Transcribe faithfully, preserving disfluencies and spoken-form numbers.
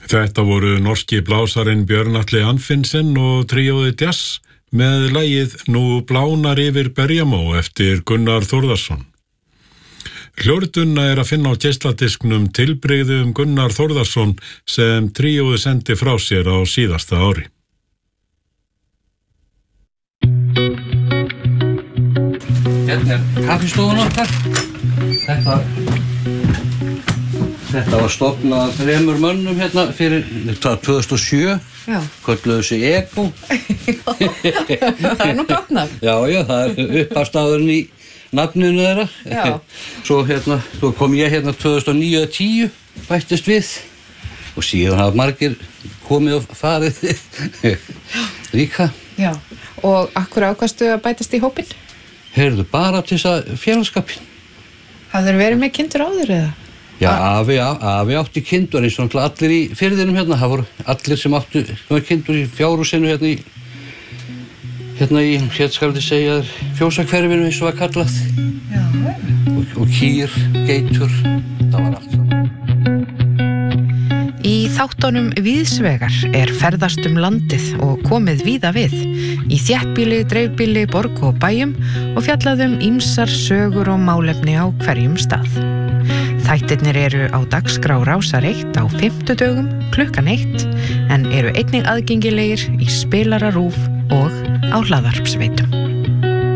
Þetta voru norski blásarinn Björn Atli Anfinsen og tríóði Jazz með lagið Nú blánar yfir Berjamó eftir Gunnar Þórðarsson. Hljóritunna er að finna á geisladisknum Tilbrigði um Gunnar Þórðarsson sem tríóði sendi frá sér á síðasta ári. Hérna er kaffistofan okkar. Þetta, þetta var stofnað þremur mönnum hérna fyrir tvö þúsund og sjö. Já. Kölluðu sig Ego. Það er nú gott nafn. Já, já, það er upphafstafurinn í nafninu þeirra. Já. Svo hérna, svo kom ég hérna tvö þúsund og níu eða tíu, bættist við. Og síðan hafa margir komið og farið líka. Já, og akkur ákvaðstu að bætast í hópinn? Heyrðu, bara til þess að félagskapinn. Hafðirðu verið með kindur áður eða? Já, afi, afi átti kindur eins og allir í firðinum hérna. Það voru allir sem áttu kindur í fjárhúsinu hérna í, hérna í, hérna skal þið segja, fjósakverfinu eins og var kallað. Já. Og, og kýr, geitur, það var allt saman. Í þáttunum Víðsvegar er ferðast um landið og komið víða við, í þéttbýli, dreifbýli, borg og bæjum og fjallaðum ýmsar sögur og málefni á hverjum stað. Þættirnir eru á dagskrá Rásar eitt á fimmtudögum klukkan eitt en eru einnig aðgengilegir í spilara RÚV og á hlaðvarpsveitum.